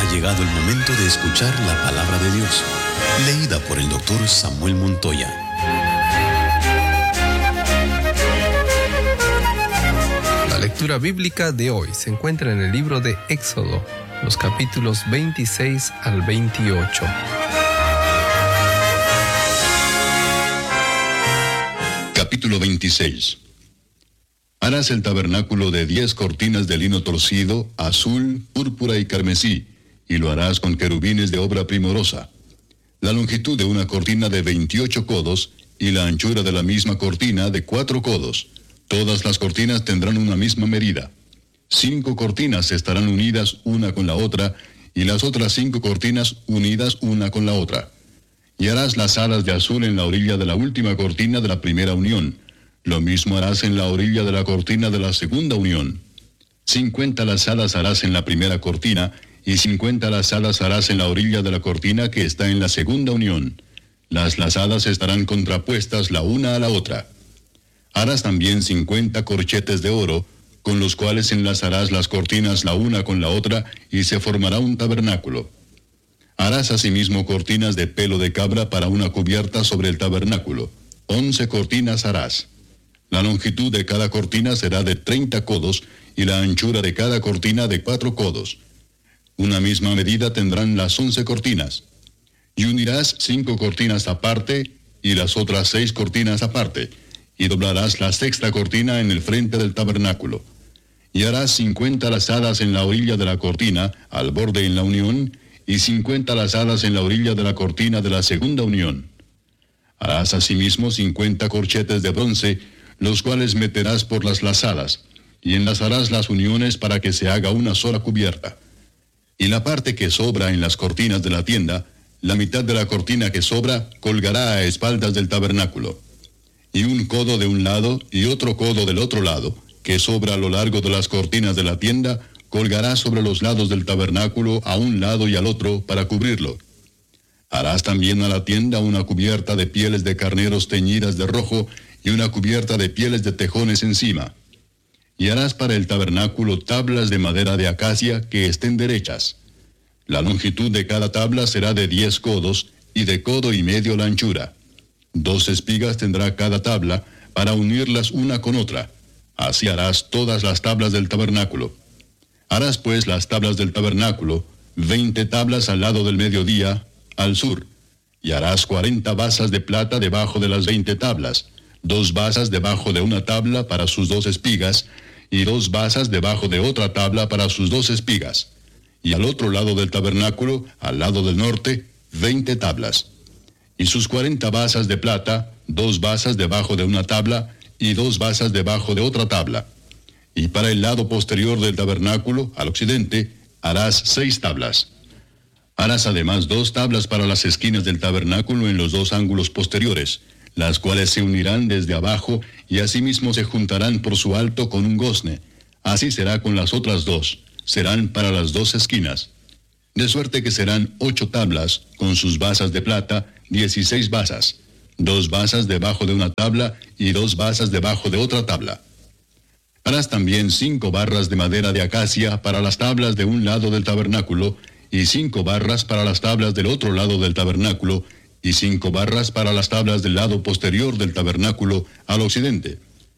Ha llegado el momento de escuchar la palabra de Dios, leída por el doctor Samuel Montoya. La lectura bíblica de hoy se encuentra en el libro de Éxodo, los capítulos 26 al 28. Capítulo 26. Harás el tabernáculo de 10 cortinas de lino torcido, azul, púrpura y carmesí, y lo harás con querubines de obra primorosa. La longitud de una cortina de 28 codos, y la anchura de la misma cortina de 4 codos. Todas las cortinas tendrán una misma medida. 5 cortinas estarán unidas una con la otra, y las otras 5 cortinas unidas una con la otra. Y harás las alas de azul en la orilla de la última cortina de la primera unión. Lo mismo harás en la orilla de la cortina de la segunda unión. 50 lazadas harás en la primera cortina, y 50 lazadas harás en la orilla de la cortina que está en la segunda unión. Las lazadas estarán contrapuestas la una a la otra. Harás también 50 corchetes de oro, con los cuales enlazarás las cortinas la una con la otra, y se formará un tabernáculo. Harás asimismo cortinas de pelo de cabra para una cubierta sobre el tabernáculo. 11 cortinas harás. La longitud de cada cortina será de 30 codos, y la anchura de cada cortina de 4 codos. Una misma medida tendrán las 11 cortinas. Y unirás 5 cortinas aparte, y las otras 6 cortinas aparte, y doblarás la sexta cortina en el frente del tabernáculo. Y harás 50 lazadas en la orilla de la cortina, al borde en la unión, y 50 lazadas en la orilla de la cortina de la segunda unión. Harás asimismo 50 corchetes de bronce, los cuales meterás por las lazadas, y enlazarás las uniones para que se haga una sola cubierta. Y la parte que sobra en las cortinas de la tienda, la mitad de la cortina que sobra, colgará a espaldas del tabernáculo. Y un codo de un lado y otro codo del otro lado, que sobra a lo largo de las cortinas de la tienda, colgará sobre los lados del tabernáculo a un lado y al otro para cubrirlo. Harás también a la tienda una cubierta de pieles de carneros teñidas de rojo, y una cubierta de pieles de tejones encima. Y harás para el tabernáculo tablas de madera de acacia que estén derechas. La longitud de cada tabla será de 10 codos, y de codo y medio la anchura. 2 espigas tendrá cada tabla, para unirlas una con otra. Así harás todas las tablas del tabernáculo. Harás pues las tablas del tabernáculo, 20 tablas al lado del mediodía, al sur. Y harás 40 basas de plata debajo de las 20 tablas, 2 basas debajo de una tabla para sus 2 espigas, y 2 basas debajo de otra tabla para sus 2 espigas. Y al otro lado del tabernáculo, al lado del norte, 20 tablas. Y sus 40 basas de plata, 2 basas debajo de una tabla, y 2 basas debajo de otra tabla. Y para el lado posterior del tabernáculo, al occidente, harás 6 tablas. Harás además 2 tablas para las esquinas del tabernáculo en los 2 ángulos posteriores, las cuales se unirán desde abajo y asimismo se juntarán por su alto con un gozne. Así será con las otras 2, serán para las 2 esquinas. De suerte que serán 8 tablas, con sus basas de plata, 16 basas, 2 basas debajo de una tabla y 2 basas debajo de otra tabla. Harás también 5 barras de madera de acacia para las tablas de un lado del tabernáculo, y 5 barras para las tablas del otro lado del tabernáculo, y 5 barras para las tablas del lado posterior del tabernáculo al occidente.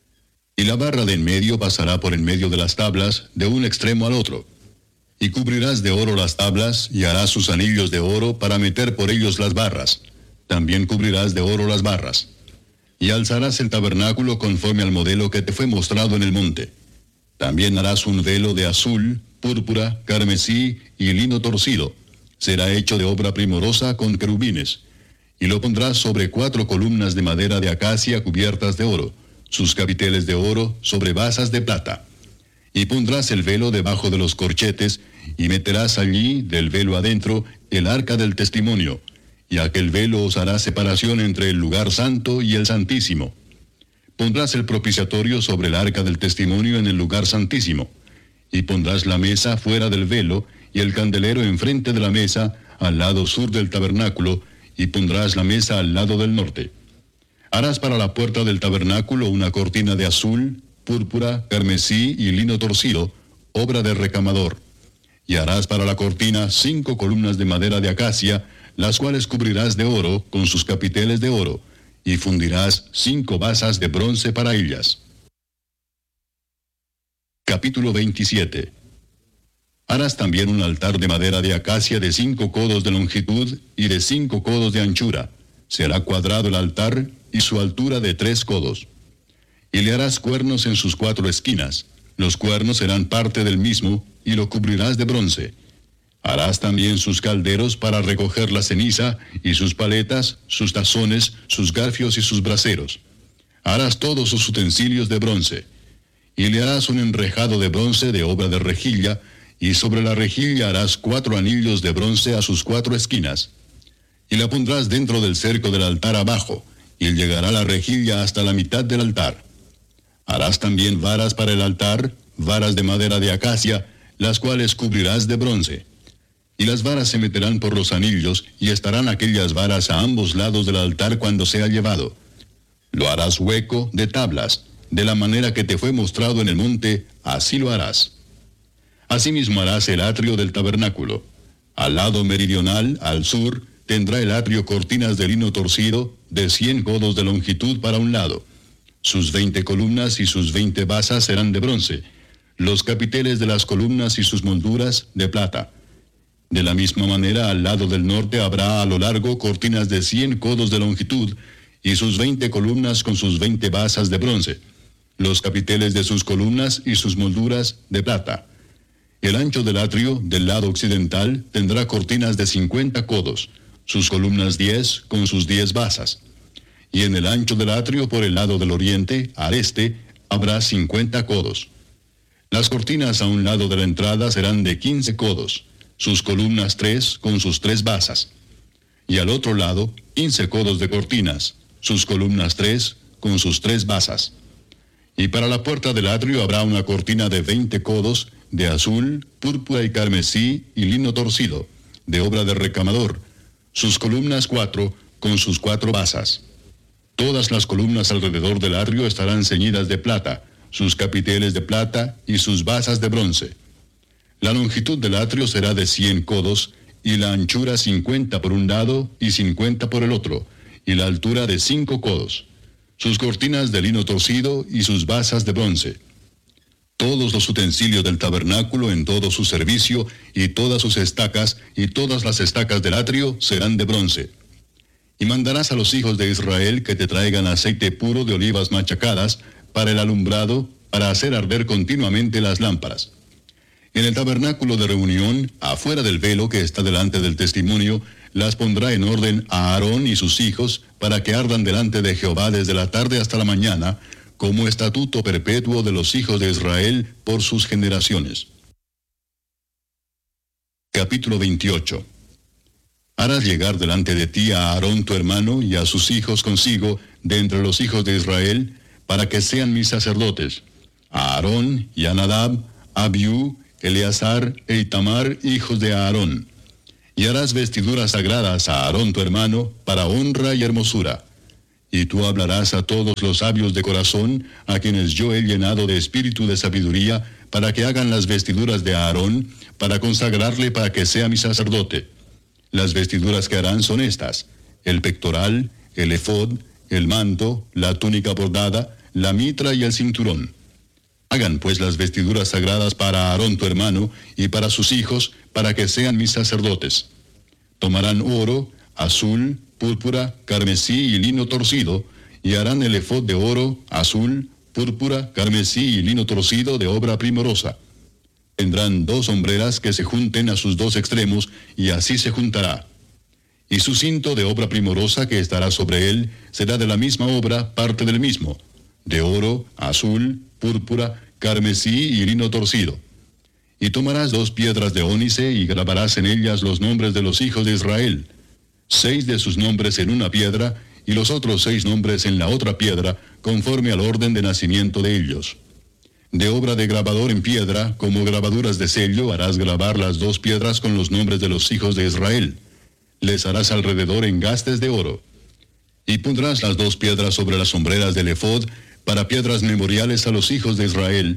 Y la barra de en medio pasará por en medio de las tablas, de un extremo al otro. Y cubrirás de oro las tablas, y harás sus anillos de oro para meter por ellos las barras. También cubrirás de oro las barras. Y alzarás el tabernáculo conforme al modelo que te fue mostrado en el monte. También harás un velo de azul, púrpura, carmesí y lino torcido. Será hecho de obra primorosa con querubines. Y lo pondrás sobre 4 columnas de madera de acacia cubiertas de oro, sus capiteles de oro sobre basas de plata. Y pondrás el velo debajo de los corchetes, y meterás allí, del velo adentro, el arca del testimonio, y aquel velo os hará separación entre el lugar santo y el santísimo. Pondrás el propiciatorio sobre el arca del testimonio en el lugar santísimo, y pondrás la mesa fuera del velo, y el candelero enfrente de la mesa, al lado sur del tabernáculo, y pondrás la mesa al lado del norte. Harás para la puerta del tabernáculo una cortina de azul, púrpura, carmesí y lino torcido, obra de recamador. Y harás para la cortina 5 columnas de madera de acacia, las cuales cubrirás de oro con sus capiteles de oro, y fundirás 5 basas de bronce para ellas. Capítulo 27. Harás también un altar de madera de acacia de 5 codos de longitud y de 5 codos de anchura. Será cuadrado el altar y su altura de 3 codos. Y le harás cuernos en sus 4 esquinas. Los cuernos serán parte del mismo, y lo cubrirás de bronce. Harás también sus calderos para recoger la ceniza, y sus paletas, sus tazones, sus garfios y sus braseros. Harás todos sus utensilios de bronce. Y le harás un enrejado de bronce de obra de rejilla, y sobre la rejilla harás 4 anillos de bronce a sus 4 esquinas. Y la pondrás dentro del cerco del altar abajo, y llegará la rejilla hasta la mitad del altar. Harás también varas para el altar, varas de madera de acacia, las cuales cubrirás de bronce. Y las varas se meterán por los anillos, y estarán aquellas varas a ambos lados del altar cuando sea llevado. Lo harás hueco de tablas, de la manera que te fue mostrado en el monte, así lo harás. Asimismo harás el atrio del tabernáculo. Al lado meridional, al sur, tendrá el atrio cortinas de lino torcido, de 100 codos de longitud para un lado. Sus 20 columnas y sus 20 basas serán de bronce. Los capiteles de las columnas y sus molduras de plata. De la misma manera, al lado del norte habrá a lo largo cortinas de 100 codos de longitud, y sus 20 columnas con sus 20 basas de bronce. Los capiteles de sus columnas y sus molduras de plata. El ancho del atrio, del lado occidental, tendrá cortinas de 50 codos, sus columnas 10 con sus 10 basas. Y en el ancho del atrio por el lado del oriente, al este, habrá 50 codos. Las cortinas a un lado de la entrada serán de 15 codos, sus columnas 3 con sus 3 basas. Y al otro lado, 15 codos de cortinas, sus columnas 3 con sus 3 basas. Y para la puerta del atrio habrá una cortina de 20 codos, de azul, púrpura y carmesí y lino torcido, de obra de recamador, sus columnas 4 con sus 4 basas. Todas las columnas alrededor del atrio estarán ceñidas de plata, sus capiteles de plata y sus basas de bronce. La longitud del atrio será de 100 codos, y la anchura 50 por un lado y 50 por el otro, y la altura de 5 codos. Sus cortinas de lino torcido y sus basas de bronce. Todos los utensilios del tabernáculo en todo su servicio, y todas sus estacas, y todas las estacas del atrio serán de bronce. Y mandarás a los hijos de Israel que te traigan aceite puro de olivas machacadas, para el alumbrado, para hacer arder continuamente las lámparas. En el tabernáculo de reunión, afuera del velo que está delante del testimonio, las pondrá en orden a Aarón y sus hijos, para que ardan delante de Jehová desde la tarde hasta la mañana, como estatuto perpetuo de los hijos de Israel por sus generaciones. Capítulo 28. Harás llegar delante de ti a Aarón tu hermano y a sus hijos consigo, de entre los hijos de Israel, para que sean mis sacerdotes, a Aarón y a Nadab, Abiú, Eleazar e Itamar, hijos de Aarón. Y harás vestiduras sagradas a Aarón tu hermano, para honra y hermosura. Y tú hablarás a todos los sabios de corazón, a quienes yo he llenado de espíritu de sabiduría, para que hagan las vestiduras de Aarón, para consagrarle para que sea mi sacerdote. Las vestiduras que harán son estas: el pectoral, el efod, el manto, la túnica bordada, la mitra y el cinturón. Hagan pues las vestiduras sagradas para Aarón tu hermano y para sus hijos, para que sean mis sacerdotes. Tomarán oro, azul, púrpura, carmesí y lino torcido, y harán el efod de oro, azul, púrpura, carmesí y lino torcido de obra primorosa. Tendrán 2 hombreras que se junten a sus 2 extremos, y así se juntará. Y su cinto de obra primorosa que estará sobre él será de la misma obra, parte del mismo, de oro, azul, púrpura, carmesí y lino torcido. Y tomarás 2 piedras de ónice y grabarás en ellas los nombres de los hijos de Israel, 6 de sus nombres en una piedra y los otros 6 nombres en la otra piedra, conforme al orden de nacimiento de ellos. De obra de grabador en piedra, como grabaduras de sello, harás grabar las 2 piedras con los nombres de los hijos de Israel. Les harás alrededor engastes de oro. Y pondrás las 2 piedras sobre las sombreras del efod, para piedras memoriales a los hijos de Israel,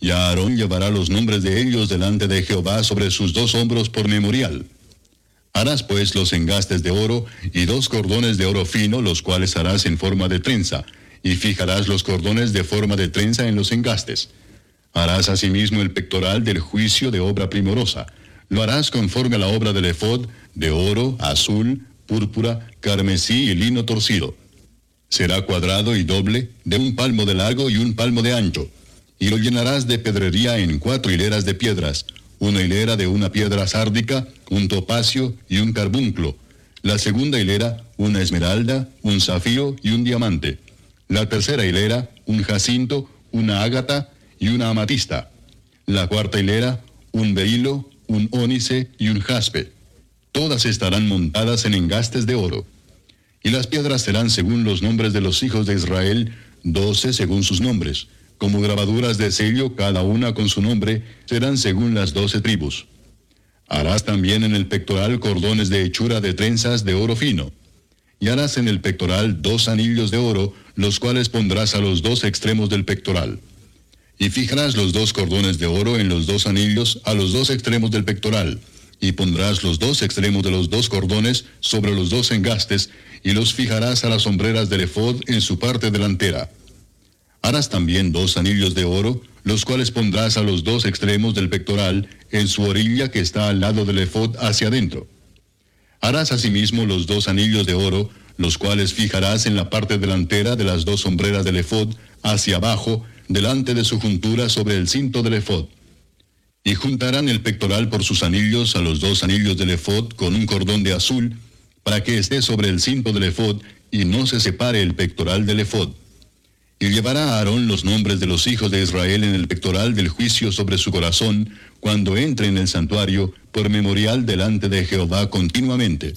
y Aarón llevará los nombres de ellos delante de Jehová sobre sus 2 hombros por memorial. Harás pues los engastes de oro y 2 cordones de oro fino, los cuales harás en forma de trenza, y fijarás los cordones de forma de trenza en los engastes. Harás asimismo el pectoral del juicio de obra primorosa. Lo harás conforme a la obra del efod, de oro, azul, púrpura, carmesí y lino torcido. Será cuadrado y doble, de 1 palmo de largo y 1 palmo de ancho, y lo llenarás de pedrería en 4 hileras de piedras, una hilera de una piedra sárdica, un topacio y un carbunclo. La segunda hilera, una esmeralda, un zafiro y un diamante. La tercera hilera, un jacinto, una ágata y una amatista. La cuarta hilera, un berilo, un ónice y un jaspe. Todas estarán montadas en engastes de oro. Y las piedras serán según los nombres de los hijos de Israel, 12 según sus nombres. Como grabaduras de sello, cada una con su nombre, serán según las 12 tribus. Harás también en el pectoral cordones de hechura de trenzas de oro fino. Y harás en el pectoral 2 anillos de oro, los cuales pondrás a los 2 extremos del pectoral. Y fijarás los 2 cordones de oro en los 2 anillos a los 2 extremos del pectoral, y pondrás los 2 extremos de los 2 cordones sobre los 2 engastes, y los fijarás a las hombreras del efod en su parte delantera. Harás también 2 anillos de oro, los cuales pondrás a los 2 extremos del pectoral, en su orilla que está al lado del efod hacia adentro. Harás asimismo los 2 anillos de oro, los cuales fijarás en la parte delantera de las 2 hombreras del efod, hacia abajo, delante de su juntura sobre el cinto del efod. Y juntarán el pectoral por sus anillos a los 2 anillos del efod con un cordón de azul, para que esté sobre el cinto del efod, y no se separe el pectoral del efod. Y llevará a Aarón los nombres de los hijos de Israel en el pectoral del juicio sobre su corazón, cuando entre en el santuario, por memorial delante de Jehová continuamente.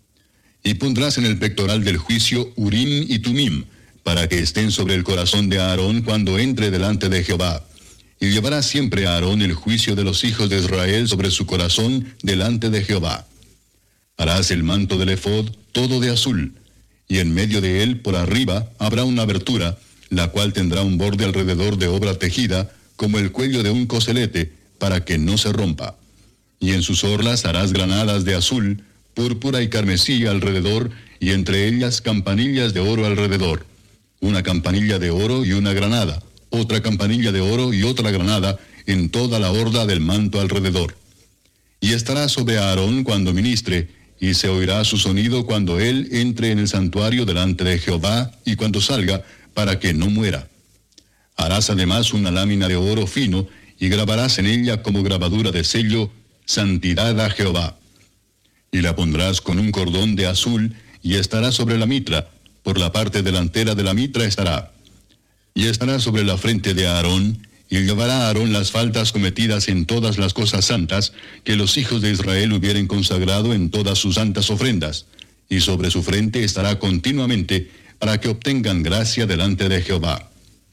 Y pondrás en el pectoral del juicio Urim y Tumim, para que estén sobre el corazón de Aarón cuando entre delante de Jehová. Y llevará siempre a Aarón el juicio de los hijos de Israel sobre su corazón delante de Jehová. Harás el manto del efod todo de azul, y en medio de él, por arriba, habrá una abertura, la cual tendrá un borde alrededor de obra tejida, como el cuello de un coselete, para que no se rompa. Y en sus orlas harás granadas de azul, púrpura y carmesí alrededor, y entre ellas campanillas de oro alrededor. Una campanilla de oro y una granada, otra campanilla de oro y otra granada, en toda la orla del manto alrededor. Y estará sobre Aarón cuando ministre, y se oirá su sonido cuando él entre en el santuario delante de Jehová, y cuando salga, para que no muera. Harás además una lámina de oro fino, y grabarás en ella como grabadura de sello, Santidad a Jehová. Y la pondrás con un cordón de azul, y estará sobre la mitra, por la parte delantera de la mitra estará. Y estará sobre la frente de Aarón, y llevará a Aarón las faltas cometidas en todas las cosas santas, que los hijos de Israel hubieren consagrado en todas sus santas ofrendas, y sobre su frente estará continuamente, para que obtengan gracia delante de Jehová.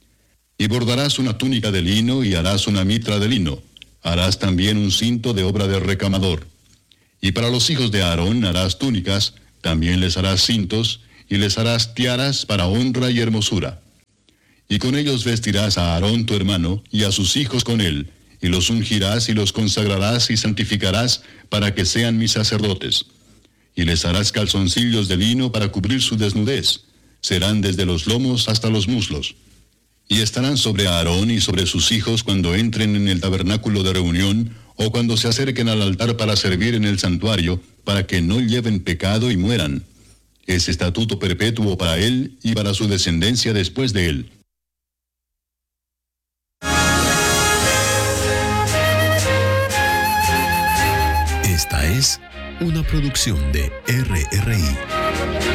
Y bordarás una túnica de lino, y harás una mitra de lino. Harás también un cinto de obra de recamador. Y para los hijos de Aarón harás túnicas, también les harás cintos, y les harás tiaras para honra y hermosura. Y con ellos vestirás a Aarón tu hermano, y a sus hijos con él, y los ungirás y los consagrarás y santificarás, para que sean mis sacerdotes. Y les harás calzoncillos de lino para cubrir su desnudez. Serán desde los lomos hasta los muslos. Y estarán sobre Aarón y sobre sus hijos cuando entren en el tabernáculo de reunión, o cuando se acerquen al altar para servir en el santuario, para que no lleven pecado y mueran. Es estatuto perpetuo para él y para su descendencia después de él. Esta es una producción de RRI.